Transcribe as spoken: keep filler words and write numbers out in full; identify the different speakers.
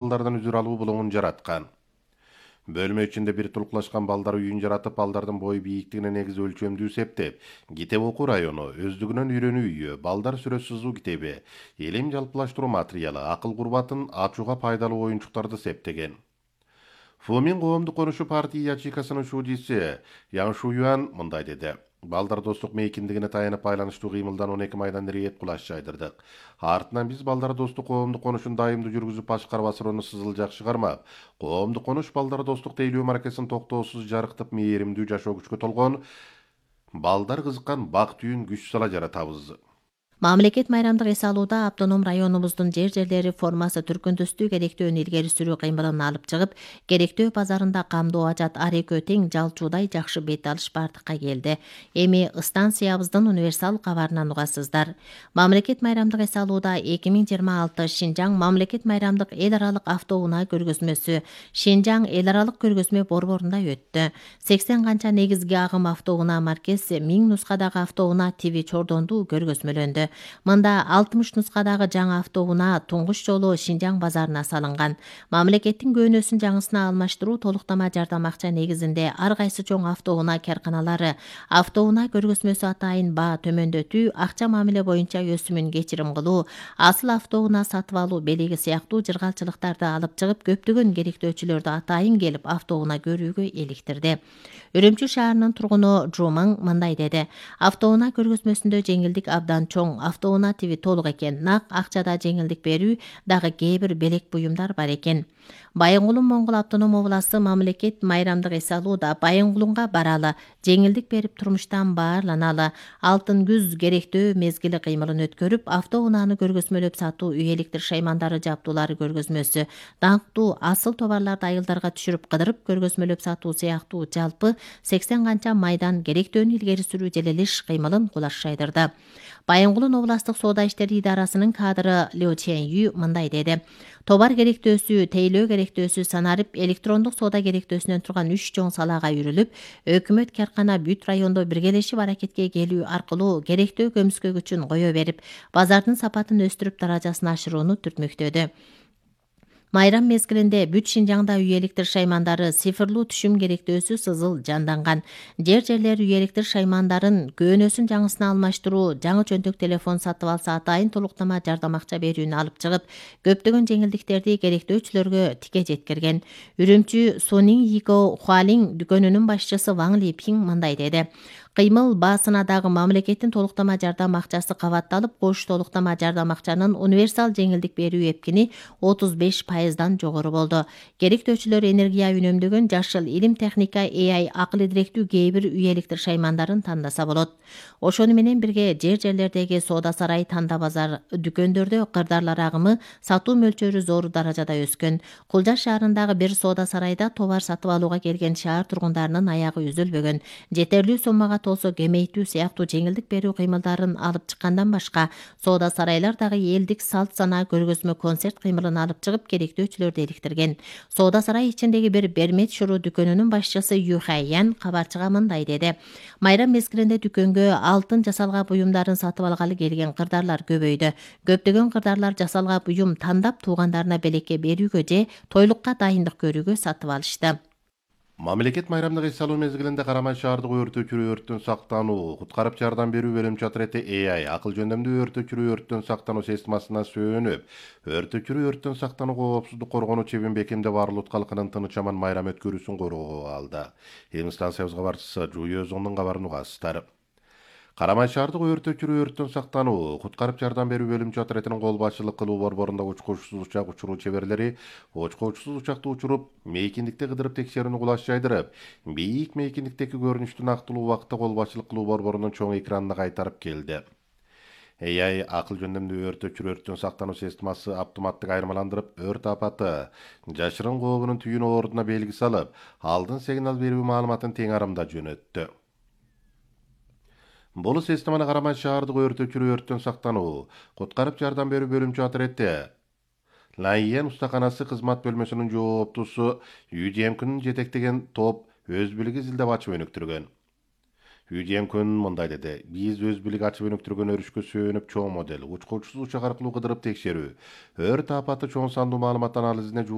Speaker 1: балдардан үзүр алуу булуңун жараткан. Бөлмө içinde bir tuluklaşkan balдар үйүн жаратып, балдардын бою бийиктигине негиз өлчөмдүү септеп, Китеп окуу району, өздүгүнөн үйрөнүү үйү, балдар сүрөт сызуу китеби, илим жалпылаштыруу материалы, акыл курбатын ачууга пайдалуу оюнчуктарды септеген. Фумин коомдук конушу партия ячейкасынын шуудиси Ян Шуюан мындай деди. Балдар достук мейкиндигине таянып байланыштуу кыймылдан он эки майдан ирет кулаш жайдырдык. Артынан биз балдар достук коомдук конушун дайымдуу жүргүзүп башкарбасырону сызылжак чыгармап, коомдук конуш балдар достук тейлөө маркесин токтоосуз жарыктып мээримдүү жашоо күчкө толгон балдар кызыккан бак түйүн күч сала жаратабыз.
Speaker 2: Мамлекет майрамдык эс алууда автоном районубуздун жер жерлери формасы түркүндөстүү керектөөнү илгери сүрүү кыймылын алып чыгып, керектөө базарында камдоо ажат ар экөө тең жалчуудай жакшы бет алыш бардыкка келди. Эми станциябыздын универсал кабарынан угасыздар. Мамлекет майрамдык эс алууда эки миң жыйырма алты Шинжаң мамлекет майрамдык эл аралык автоунаа көргөзмөсү Шинжаң эл аралык көргөзмө борборунда өттү. сексен канча негизги агым автоунаа маркасы, миң нускадагы автоунаа тиви чордондуу көргөзмөлөндү. Мында алтымыш нускадагы жаңы автоунаа туңгуч жолу Шинжаң базарына салынган. Мамлекеттин көөнөсүн жаңысына алмаштыруу толуктама жардам акча негизинде ар кайсы чоң автоунаа карканалары автоунаа көргөзмөсү атайын баа төмөндөтүү, акча мамиле боюнча өсүмүн кечирим кылуу, асыл автоунаа сатып алуу белеги сыяктуу жыргалчылыктарды алып чыгып, көптөгөн керектөөчүлөрдү атайын келип автоунаа көрүүгө иликтирди. Үрүмчү шаарынын тургуну Жумаң мындай деди. Автоунаа көргөзмөсүндө жеңилдик абдан чоң, автоунаа тиви толук экен, нак акчада жеңилдик берүү, дагы кээ бир белек буюмдар бар экен. Байынгулун Моңгол автоном областы мамлекет майрамдык эс алууда Байынгулунга баралы, жеңилдик берип турмуштан баарланалы, алтын күз керектөө мезгили кыймылын өткөрүп, автоунааны көргөзмөлөп сатуу үй электр шаймандары жабдуулары көргөзмөсү, даңктуу асыл товарларды айылдарга түшүрүп кыдырып көргөзмөлөп сатуу сыяктуу жалпы сексен канча майдан керектөөнү илгери сүрүү желелиш кыймылын кулаш жайдырды. Байынгулун областык соода иштери идарасынын кадры Лю Чэнью мындай деди. Товар керектөөсү, тейлөө керектөөсү санарып, электрондук соода керектөөсүнөн турган үч чоң салаага үйрүлүп, өкмөт каркана бүт райондо биргелешип аракетке келүү аркылуу керектөө көмүскө күчүн кое берип, базардын сапатын өстүрүп даражасын ашырууну түртмөктөдү. Майрам мезгилинде бүт Шинжаңда үй электр шаймандары цифрлуу түшүм керектөөсү сызыл жанданган. Жер жерлер үй электр шаймандарын көөнөсүн жаңысына алмаштыруу, жаңы чөнтөк телефон сатып алса атайын толуктама жардам акча берүүнү алып чыгып, көптөгөн жеңилдиктерди керектөөчүлөргө тике жеткирген. Үрүмчү Сунин Ико Хуалин дүкөнүнүн башчысы Ваң Липин мындай деди. Кыймыл баасына дагы мамлекеттин толуктама жардам акчасы кабатталып, кош толуктама жардам акчанын универсал жеңилдик берүү эпкини отуз беш пайыздан жогору болду. Керектөөчүлөр энергия үнөмдөгөн жашыл илим техника A I акыл идиректүү кээ бир үй электр шаймандарын тандаса болот. Ошону менен бирге жер жерлердеги соода сарай, танда базар, дүкөндөрдө кырдаарлар агымы, сатуу мөлчөрү зор даражада өскөн. Кулжа шаарындагы бир соода сарайда товар сатып алууга келген шаар тургундарынын аягы үзүлбөгөн. Жетерлүү суммага толсо кемейтүү сыяктуу жеңилдик берүү кыймылдарын алып чыккандан башка, соода сарайлар дагы элдик салт санаа көргөзмө концерт кыймылын алып чыгып, керектөөчүлөрдү иликтирген. Соода сарай ичиндеги бир Бермет шуру дүкөнүнүн башчысы Ю Хайян кабарчыга мындай деди. Майрам мезгилинде дүкөнгө алтын жасалга буюмдарын сатып алгалы келген кырдаарлар көбөйдү. Көптөгөн кырдаарлар жасалга буюм тандап туугандарына белекке берүүгө же тойлукка дайындык көрүүгө сатып алышты.
Speaker 1: Мамлекет майрамдык эс алуу мезгилинде Карамай шаардык өрт өчүрүү өрттөн сактануу, куткарып жардам берүү бөлүмчө отряды A I акыл жөндөмдүү өрт өчүрүү өрттөн сактануу системасына сөөнүп, өрт өчүрүү өрттөн сактануу коопсуздук коргонуу чебин бекемде барлык калкынын тыныч аман майрам өткөрүүсүн коруууга алды. Эми станциябызга барчысы Жуй Өзоңдун кабарын угасыздар. Карамай шаардык өрт өчүрүү өрттөн сактануу, куткарып жардам берүү бөлүмчө отрядынын кол башчылык кылуу борборунда учкучсуз учак учуруу чеберлери учкучсуз учакты учуруп, мейкиндикте кыдырып текшерүүнү кулаш жайдырып, бийик мейкиндиктеги көрүнүштү нактылуу убакытта кол башчылык кылуу борборунун чоң экранына кайтарып келди. A I акыл жөндөмдүү өрт өчүрүү өрттөн сактануу системасы автоматтык айырмаландырып, өрт апаты жашырын кообунун түйүн ордуна белги салып, алдын сигнал берүү маалыматын тең арымда жөнөттү. Бул системаны Карамай шаардык өрт өчүрүү өрттөн сактануу, куткарып жардам берүү бөлүмчө отряды Лайен устаканасы кызмат бөлмөсүнүн жооптусу Ю Жемкүнүн жетектеген топ өз билиги изилдеп ачып өнүктүргөн. Ю Жемкүн мындай деди. Биз өз билиги ачып өнүктүргөн өрүшкө сөөнүп чоң модель, учкучсуз учак аркылуу кыдырып текшерүү, өрт апаты чоң сандуу маалымат анализине